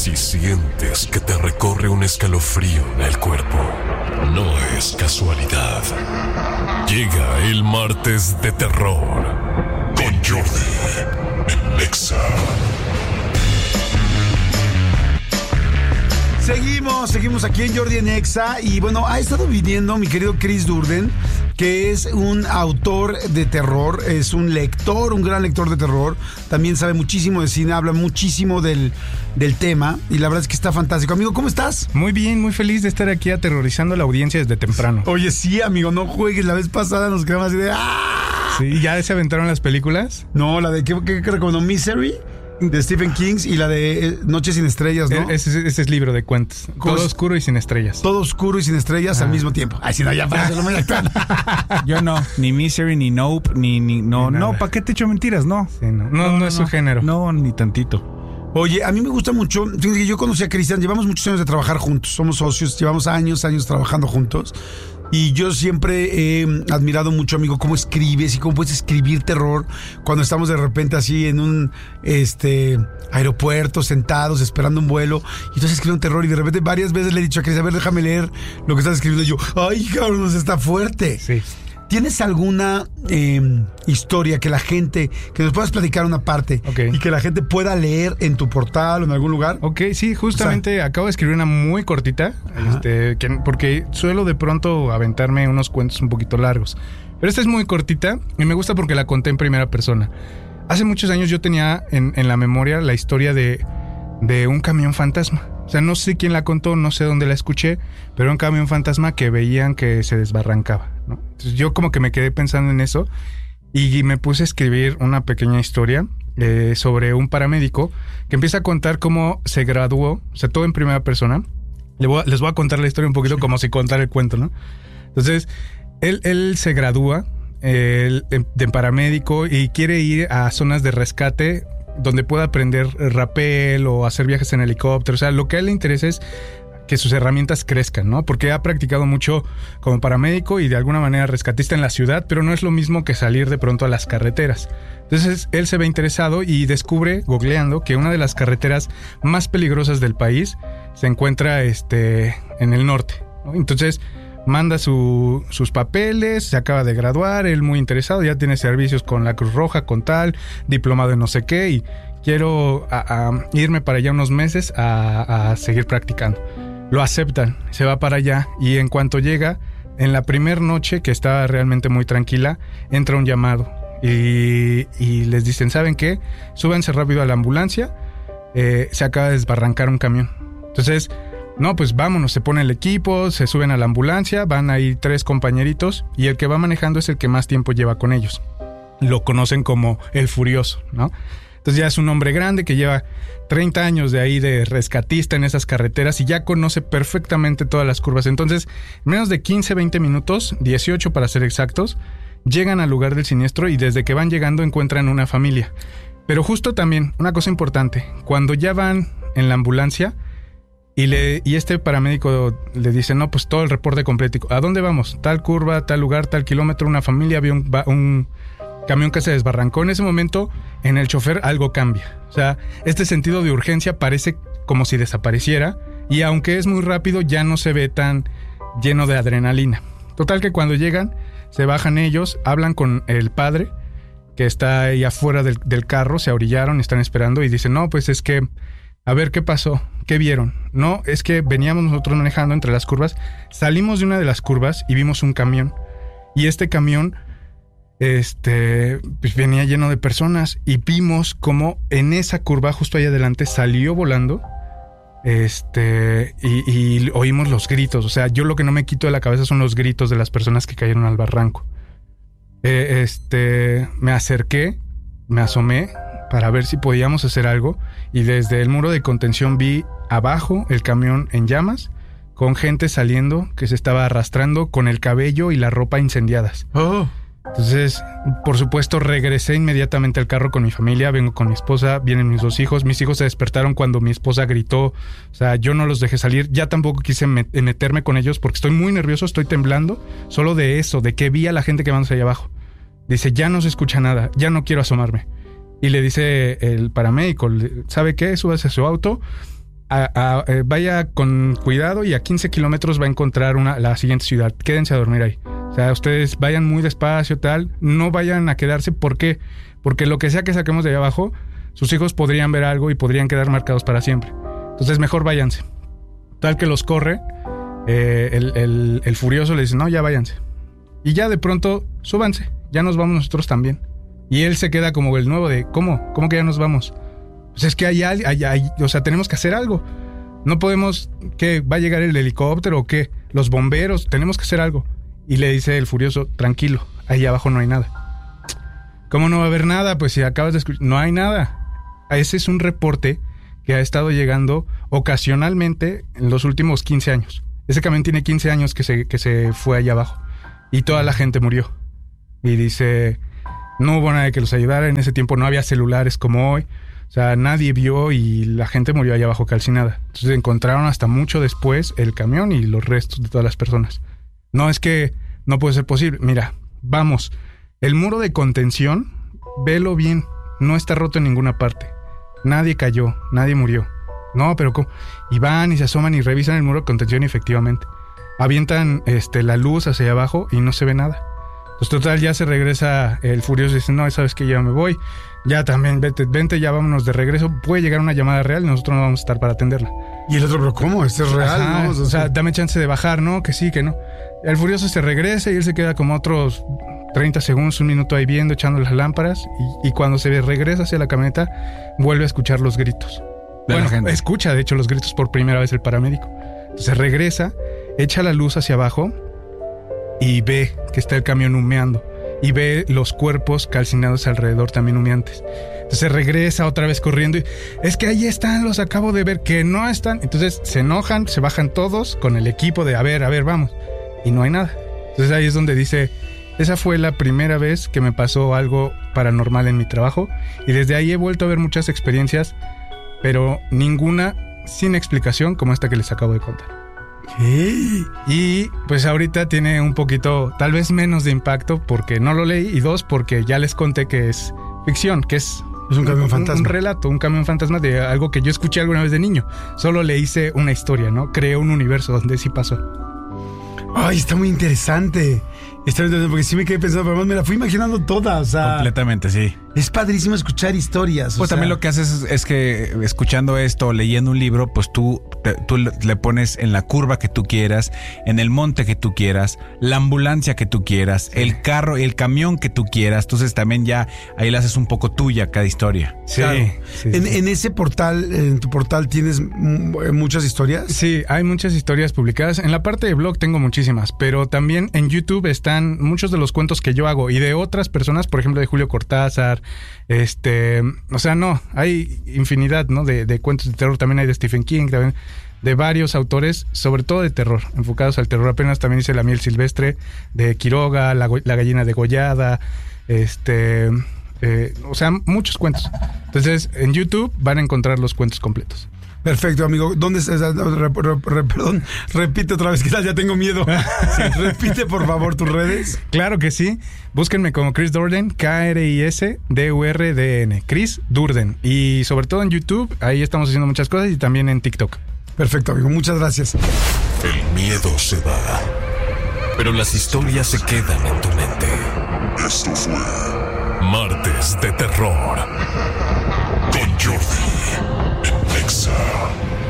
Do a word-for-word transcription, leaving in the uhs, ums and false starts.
Si sientes que te recorre un escalofrío en el cuerpo, no es casualidad. Llega el martes de terror con Jordi en Nexa. Seguimos, seguimos aquí en Jordi en Exa. Y bueno, ha estado viniendo mi querido Chris Durden, que es un autor de terror, es un lector, un gran lector de terror. También sabe muchísimo de cine, habla muchísimo del, del tema. Y la verdad es que está fantástico. Amigo, ¿cómo estás? Muy bien, muy feliz de estar aquí aterrorizando a la audiencia desde temprano. Oye, sí, amigo, no juegues. La vez pasada nos quedamos así de... ¡ah! Sí, ¿ya se aventaron las películas? No, la de, ¿qué, qué, qué recomendó? Misery, de Stephen King, y la de eh, Noche sin estrellas, ¿no? Ese, ese es libro de cuentos. Todo oscuro y sin estrellas. Todo oscuro y sin estrellas ah. al mismo tiempo. Ay, si no, ya para hacerlo muy actual. Yo no, ni Misery, ni Nope, ni... ni no, ni no, ¿para qué te echo mentiras? No. Sí, no. No, no, no, no es su no, género. No, ni tantito. Oye, a mí me gusta mucho. Fíjate que yo conocí a Cristian, llevamos muchos años de trabajar juntos. Somos socios, llevamos años, años trabajando juntos. Y yo siempre he admirado mucho, amigo, cómo escribes y cómo puedes escribir terror cuando estamos de repente así en un este aeropuerto, sentados, esperando un vuelo. Y entonces escribo un terror y de repente varias veces le he dicho a Cris, a ver, déjame leer lo que estás escribiendo. Y yo, ay, cabrón, está fuerte. Sí. ¿Tienes alguna eh, historia que la gente, que nos puedas platicar una parte okay. y que la gente pueda leer en tu portal o en algún lugar? Ok, sí, justamente o sea, acabo de escribir una muy cortita, este, que, porque suelo de pronto aventarme unos cuentos un poquito largos. Pero esta es muy cortita y me gusta porque la conté en primera persona. Hace muchos años yo tenía en, en la memoria la historia de, de un camión fantasma. O sea, no sé quién la contó, no sé dónde la escuché, pero era un camión fantasma que veían que se desbarrancaba, ¿no? Entonces yo como que me quedé pensando en eso y me puse a escribir una pequeña historia eh, sobre un paramédico que empieza a contar cómo se graduó, o sea, todo en primera persona. Les voy a, les voy a contar la historia un poquito como si contara el cuento, ¿no? Entonces, él, él se gradúa eh, de paramédico y quiere ir a zonas de rescate donde pueda aprender rapel o hacer viajes en helicóptero. O sea, lo que a él le interesa es que sus herramientas crezcan, ¿no? Porque ha practicado mucho como paramédico y de alguna manera rescatista en la ciudad, pero no es lo mismo que salir de pronto a las carreteras. Entonces, él se ve interesado y descubre, googleando, que una de las carreteras más peligrosas del país se encuentra este, en el norte, ¿no? Entonces, manda su, sus papeles, se acaba de graduar, él muy interesado, ya tiene servicios con la Cruz Roja, con tal, diplomado en no sé qué, y quiero a, a irme para allá unos meses a, a seguir practicando. Lo aceptan, se va para allá y en cuanto llega, en la primer noche, que estaba realmente muy tranquila, entra un llamado y, y les dicen, ¿saben qué? Súbanse rápido a la ambulancia, eh, se acaba de desbarrancar un camión. Entonces, no, pues vámonos, se pone el equipo, se suben a la ambulancia, van ahí tres compañeritos y el que va manejando es el que más tiempo lleva con ellos. Lo conocen como el Furioso, ¿no? Entonces ya es un hombre grande que lleva treinta años de ahí de rescatista en esas carreteras y ya conoce perfectamente todas las curvas. Entonces, en menos de quince, veinte minutos, dieciocho para ser exactos, llegan al lugar del siniestro y desde que van llegando encuentran una familia. Pero justo también, una cosa importante, cuando ya van en la ambulancia y, le, y este paramédico le dice, no, pues todo el reporte completo, ¿a dónde vamos? Tal curva, tal lugar, tal kilómetro, una familia, había un... un camión que se desbarrancó. En ese momento, en el chofer algo cambia. O sea, este sentido de urgencia parece como si desapareciera y aunque es muy rápido, ya no se ve tan lleno de adrenalina. Total que cuando llegan, se bajan ellos, hablan con el padre que está ahí afuera del, del carro, se orillaron, están esperando y dicen, no, pues es que, a ver, ¿qué pasó? ¿Qué vieron? No, es que veníamos nosotros manejando entre las curvas, salimos de una de las curvas y vimos un camión. Y este camión Este, pues venía lleno de personas y vimos cómo en esa curva justo ahí adelante salió volando este y, y oímos los gritos. O sea, yo lo que no me quito de la cabeza son los gritos de las personas que cayeron al barranco. Eh, este, me acerqué, me asomé para ver si podíamos hacer algo y desde el muro de contención vi abajo el camión en llamas con gente saliendo que se estaba arrastrando con el cabello y la ropa incendiadas. Oh. Entonces, por supuesto, regresé inmediatamente al carro con mi familia, vengo con mi esposa, vienen mis dos hijos. Mis hijos se despertaron cuando mi esposa gritó. O sea, yo no los dejé salir, ya tampoco quise met- meterme con ellos porque estoy muy nervioso, estoy temblando, solo de eso, de que vi a la gente que vamos allá abajo. Dice, ya no se escucha nada, ya no quiero asomarme. Y le dice el paramédico, ¿sabe qué? Súbase a su auto, a, a, eh, vaya con cuidado y a quince kilómetros va a encontrar una, la siguiente ciudad. Quédense a dormir ahí. O sea, ustedes vayan muy despacio, tal. No vayan a quedarse. ¿Por qué? Porque lo que sea que saquemos de ahí abajo, sus hijos podrían ver algo y podrían quedar marcados para siempre. Entonces mejor váyanse. Tal que los corre, eh, el, el, el furioso le dice, no, ya váyanse. Y ya de pronto, súbanse. Ya nos vamos nosotros también. Y él se queda como el nuevo de, ¿cómo? ¿Cómo que ya nos vamos? Pues es que hay algo, hay, hay, o sea, tenemos que hacer algo. No podemos, ¿qué? ¿Va a llegar el helicóptero o qué? Los bomberos, tenemos que hacer algo. Y le dice el furioso, tranquilo, ahí abajo no hay nada. ¿Cómo no va a haber nada? Pues si acabas de escuchar, no hay nada. Ese es un reporte que ha estado llegando ocasionalmente en los últimos quince años. Ese camión tiene quince años que se, que se fue allá abajo. Y toda la gente murió. Y dice, no hubo nadie que los ayudara. En ese tiempo no había celulares como hoy. O sea, nadie vio y la gente murió allá abajo calcinada. Entonces encontraron hasta mucho después el camión y los restos de todas las personas. No es que no puede ser posible. Mira, vamos, el muro de contención, velo bien, no está roto en ninguna parte. Nadie cayó, nadie murió. No, pero ¿cómo? Y van y se asoman y revisan el muro de contención y efectivamente avientan este, la luz hacia abajo y no se ve nada. Pues total, ya se regresa el furioso y dice, no, sabes que ya me voy. Ya también, vete, vente, ya vámonos de regreso. Puede llegar una llamada real y nosotros no vamos a estar para atenderla. Y el otro, pero ¿cómo? ¿Este es real? Ajá, ¿no? O sea, dame chance de bajar, ¿no? Que sí, que no. El furioso se regresa y él se queda como otros treinta segundos, un minuto ahí viendo, echando las lámparas. Y, y cuando se regresa hacia la camioneta, vuelve a escuchar los gritos. De bueno, la gente. escucha, de hecho, los gritos por primera vez el paramédico. Entonces regresa, echa la luz hacia abajo y ve que está el camión humeando. Y ve los cuerpos calcinados alrededor también humeantes. Entonces regresa otra vez corriendo y es que ahí están, los acabo de ver, que no están. Entonces se enojan, se bajan todos con el equipo de a ver, a ver, vamos. Y no hay nada. Entonces ahí es donde dice, esa fue la primera vez que me pasó algo paranormal en mi trabajo. Y desde ahí he vuelto a ver muchas experiencias, pero ninguna sin explicación como esta que les acabo de contar. ¿Qué? Y pues ahorita tiene un poquito, tal vez menos de impacto porque no lo leí y dos, porque ya les conté que es ficción, que es, es un camión fantasma. Un, un relato, un camión fantasma de algo que yo escuché alguna vez de niño. Solo le hice una historia, ¿no? Creé un universo donde sí pasó. Ay, está muy interesante. Está muy interesante porque sí me quedé pensando, pero además me la fui imaginando toda, o sea... Completamente, sí. Es padrísimo escuchar historias. Pues o también sea, lo que haces es, es que escuchando esto, leyendo un libro, pues tú, te, tú le pones en la curva que tú quieras, en el monte que tú quieras, la ambulancia que tú quieras, sí. el carro, el camión que tú quieras. Entonces también ya ahí la haces un poco tuya cada historia. Sí. Claro. sí en, sí. en ese portal, en tu portal, ¿tienes m- muchas historias? Sí, hay muchas historias publicadas. En la parte de blog tengo muchísimas, pero también en YouTube están muchos de los cuentos que yo hago y de otras personas, por ejemplo, de Julio Cortázar. Este, o sea, no, hay infinidad, ¿no? De, de cuentos de terror, también hay de Stephen King, también de varios autores, sobre todo de terror, enfocados al terror. Apenas también hice La miel silvestre de Quiroga, La, la gallina degollada, este, eh, o sea, muchos cuentos. Entonces, en YouTube van a encontrar los cuentos completos. Perfecto, amigo. ¿Dónde estás? Re, re, re, perdón, repite otra vez, que ya tengo miedo. Sí, repite, por favor, tus redes. Claro que sí. Búsquenme como Chris Durden, K R I S D U R D N. Chris Durden. Y sobre todo en YouTube, ahí estamos haciendo muchas cosas y también en TikTok. Perfecto, amigo. Muchas gracias. El miedo se va, pero las historias se quedan en tu mente. Esto fue Martes de Terror con Jordi.